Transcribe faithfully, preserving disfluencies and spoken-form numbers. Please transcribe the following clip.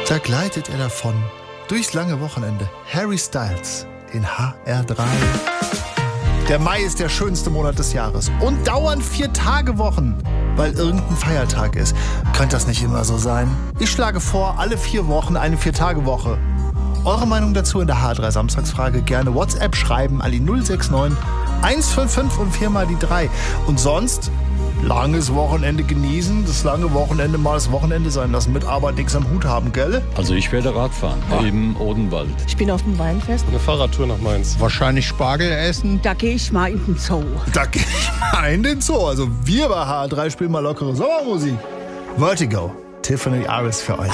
Da gleitet er davon durchs lange Wochenende. Harry Styles in H R drei. Der Mai ist der schönste Monat des Jahres und dauernd Vier-Tage-Wochen, weil irgendein Feiertag ist. Könnte das nicht immer so sein? Ich schlage vor, alle vier Wochen eine Vier-Tage-Woche. Eure Meinung dazu in der H R drei Samstagsfrage gerne WhatsApp schreiben an die null sechs neun eins fünf fünf und vier mal die drei. Und sonst langes Wochenende genießen, das lange Wochenende mal das Wochenende sein lassen, mit Arbeit nichts am Hut haben, gell? Also ich werde Radfahren Ja. im Odenwald. Ich bin auf dem Weinfest. Eine Fahrradtour nach Mainz. Wahrscheinlich Spargel essen. Da gehe ich mal in den Zoo. Da gehe ich mal in den Zoo. Also wir bei H R drei spielen mal lockere Sommermusik. Vertigo, Tiffany Iris für euch.